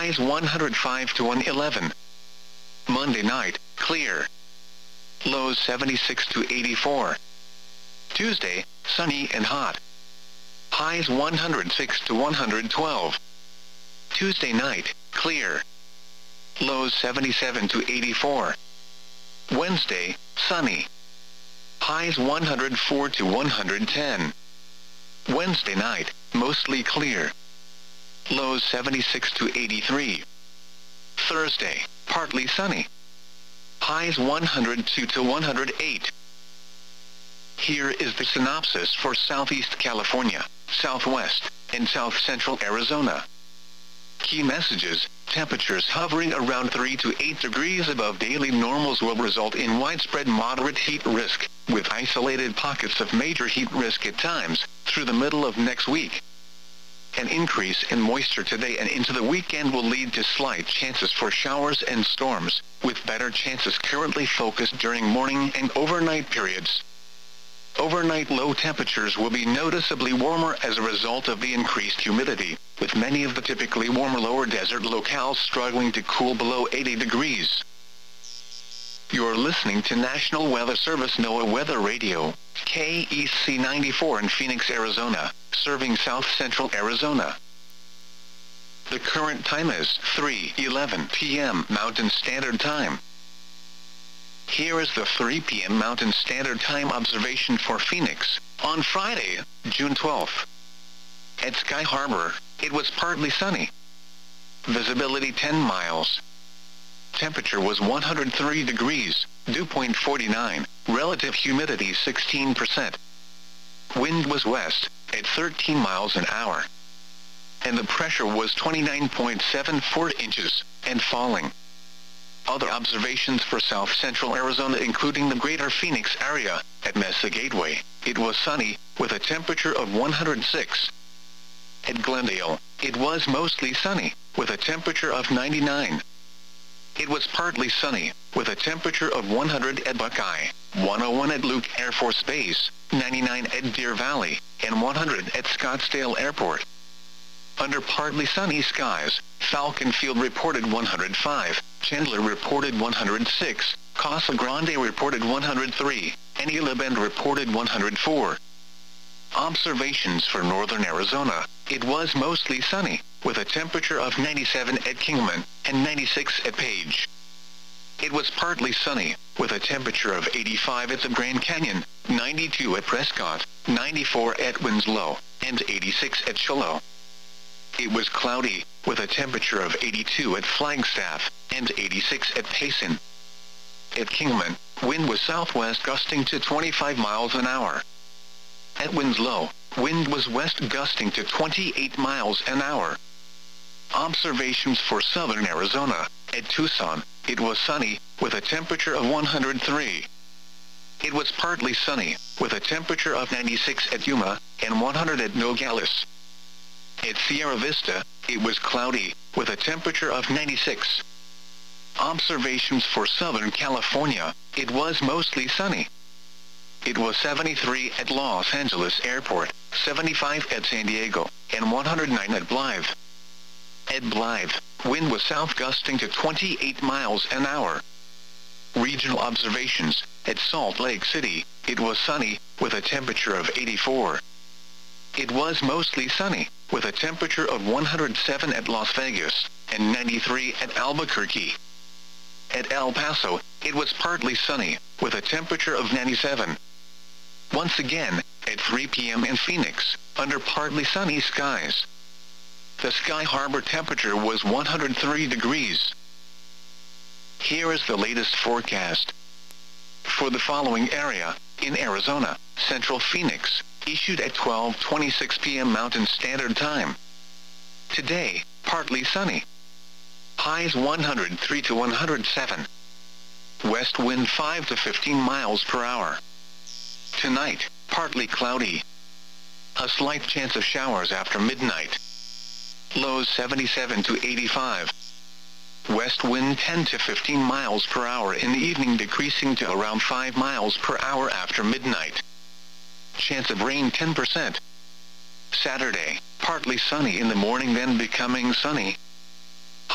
Highs 105 to 111. Monday night, clear. Lows 76 to 84. Tuesday, sunny and hot. Highs 106 to 112. Tuesday night, clear. Lows 77 to 84. Wednesday, sunny. Highs 104 to 110. Wednesday night, mostly clear. Lows 76 to 83. Thursday, partly sunny. Highs 102 to 108. Here is the synopsis for Southeast California, Southwest, and South Central Arizona. Key messages: temperatures hovering around 3 to 8 degrees above daily normals will result in widespread moderate heat risk, with isolated pockets of major heat risk at times, through the middle of next week. An increase in moisture today and into the weekend will lead to slight chances for showers and storms, with better chances currently focused during morning and overnight periods. Overnight low temperatures will be noticeably warmer as a result of the increased humidity, with many of the typically warmer lower desert locales struggling to cool below 80 degrees. You're listening to National Weather Service NOAA Weather Radio, KEC 94 in Phoenix, Arizona, serving South Central Arizona. The current time is 3:11 p.m. Mountain Standard Time. Here is the 3 p.m. Mountain Standard Time observation for Phoenix, on Friday, June 12th. At Sky Harbor, it was partly sunny. Visibility 10 miles. Temperature was 103 degrees, dew point 49, relative humidity 16%. Wind was west, at 13 miles an hour. And the pressure was 29.74 inches, and falling. Other observations for South Central Arizona including the greater Phoenix area. At Mesa Gateway, it was sunny, with a temperature of 106. At Glendale, it was mostly sunny, with a temperature of 99. It was partly sunny, with a temperature of 100 at Buckeye, 101 at Luke Air Force Base, 99 at Deer Valley, and 100 at Scottsdale Airport. Under partly sunny skies, Falcon Field reported 105, Chandler reported 106, Casa Grande reported 103, and Isla Bend reported 104. Observations for northern Arizona: it was mostly sunny, with a temperature of 97 at Kingman, and 96 at Page. It was partly sunny, with a temperature of 85 at the Grand Canyon, 92 at Prescott, 94 at Winslow, and 86 at Shiloh. It was cloudy, with a temperature of 82 at Flagstaff, and 86 at Payson. At Kingman, wind was southwest gusting to 25 miles an hour. At Winslow, wind was west gusting to 28 miles an hour. Observations for southern Arizona: at Tucson, it was sunny, with a temperature of 103. It was partly sunny, with a temperature of 96 at Yuma, and 100 at Nogales. At Sierra Vista, it was cloudy, with a temperature of 96. Observations for Southern California: it was mostly sunny. It was 73 at Los Angeles Airport, 75 at San Diego, and 109 at Blythe. At Blythe, wind was south gusting to 28 miles an hour. Regional observations: at Salt Lake City, it was sunny, with a temperature of 84. It was mostly sunny, with a temperature of 107 at Las Vegas, and 93 at Albuquerque. At El Paso, it was partly sunny, with a temperature of 97. Once again, at 3 p.m. in Phoenix, under partly sunny skies. The Sky Harbor temperature was 103 degrees. Here is the latest forecast. For the following area, in Arizona, Central Phoenix, issued at 12:26 p.m. Mountain Standard Time. Today, partly sunny. Highs 103 to 107. West wind 5 to 15 miles per hour. Tonight, partly cloudy. A slight chance of showers after midnight. Lows 77 to 85. West wind 10 to 15 miles per hour in the evening, decreasing to around 5 miles per hour after midnight. Chance of rain 10%. Saturday, partly sunny in the morning then becoming sunny,